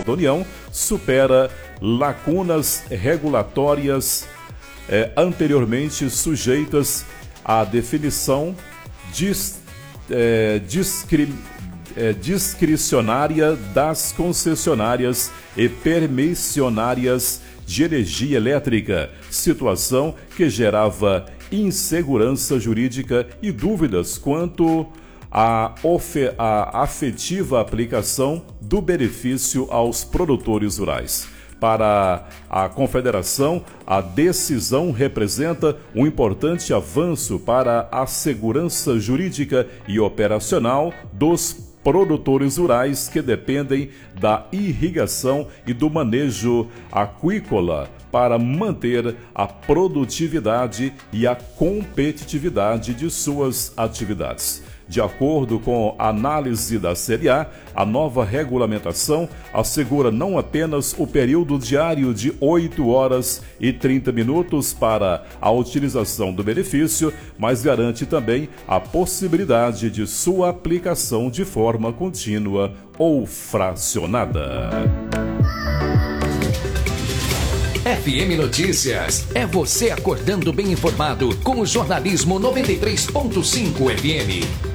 da União supera lacunas regulatórias anteriormente sujeitas à definição discricionária das concessionárias e permissionárias de energia elétrica, situação que gerava insegurança jurídica e dúvidas quanto à afetiva aplicação do benefício aos produtores rurais. Para a Confederação, a decisão representa um importante avanço para a segurança jurídica e operacional dos produtores rurais que dependem da irrigação e do manejo aquícola para manter a produtividade e a competitividade de suas atividades. De acordo com a análise da CLA, a nova regulamentação assegura não apenas o período diário de 8 horas e 30 minutos para a utilização do benefício, mas garante também a possibilidade de sua aplicação de forma contínua ou fracionada. FM Notícias, é você acordando bem informado com o jornalismo 93.5 FM.